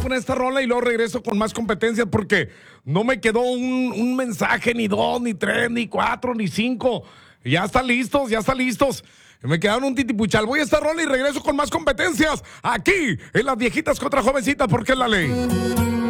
poner esta rola y luego regreso con más competencias porque no me quedó un mensaje, ni 2, ni 3, ni 4, ni 5. Ya están listos, ya están listos. Me quedaron un titipuchal. Voy a esta rola y regreso con más competencias aquí en Las Viejitas contra Jovencitas porque es la ley.